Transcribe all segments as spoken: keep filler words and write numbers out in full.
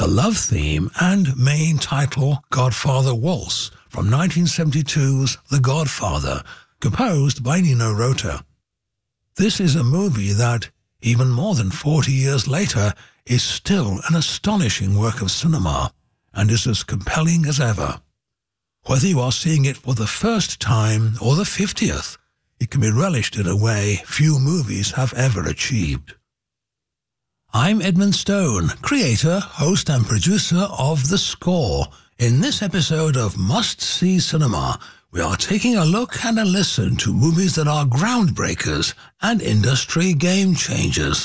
the love theme and main title Godfather Waltz from nineteen seventy-two's The Godfather, composed by Nino Rota. This is a movie that, even more than forty years later, is still an astonishing work of cinema and is as compelling as ever. Whether you are seeing it for the first time or the fiftieth, it can be relished in a way few movies have ever achieved. I'm Edmund Stone, creator, host and producer of The Score. In this episode of Must See Cinema, we are taking a look and a listen to movies that are groundbreakers and industry game changers.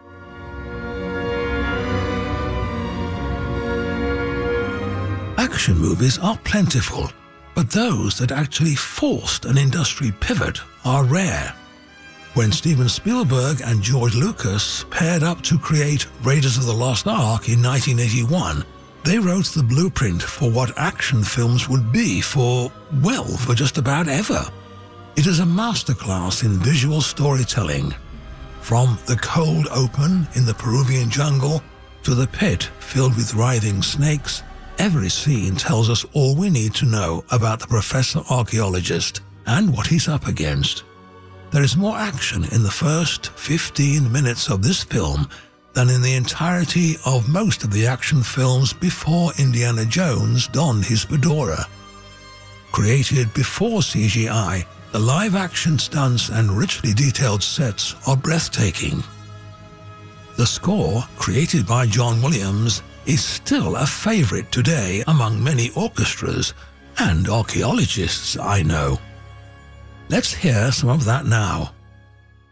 Action movies are plentiful, but those that actually forced an industry pivot are rare. When Steven Spielberg and George Lucas paired up to create Raiders of the Lost Ark in nineteen eighty-one, they wrote the blueprint for what action films would be for, well, for just about ever. It is a masterclass in visual storytelling. From the cold open in the Peruvian jungle to the pit filled with writhing snakes, every scene tells us all we need to know about the professor archaeologist and what he's up against. There is more action in the first fifteen minutes of this film than in the entirety of most of the action films before Indiana Jones donned his fedora. Created before C G I, the live-action stunts and richly detailed sets are breathtaking. The score, created by John Williams, is still a favorite today among many orchestras and archaeologists I know. Let's hear some of that now.